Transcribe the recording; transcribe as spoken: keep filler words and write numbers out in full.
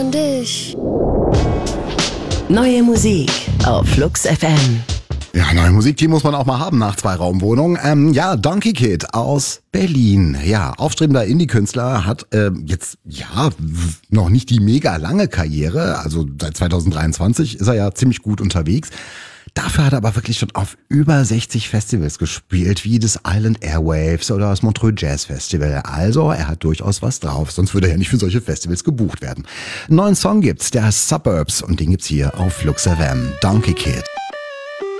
dich. Neue Musik auf Flux F M. Ja, neue Musik, die muss man auch mal haben nach zwei Raumwohnungen. Ähm, ja, Donkey Kid aus Berlin. Ja, aufstrebender Indie-Künstler, hat äh, jetzt, ja, w- noch nicht die mega lange Karriere. Also seit zwanzig dreiundzwanzig ist er ja ziemlich gut unterwegs. Dafür hat er aber wirklich schon auf über sechzig Festivals gespielt, wie das Island Airwaves oder das Montreux Jazz Festival. Also, er hat durchaus was drauf, sonst würde er ja nicht für solche Festivals gebucht werden. Einen neuen Song gibt's, der heißt Suburbs, und den gibt's hier auf Flux F M. Donkey Kid.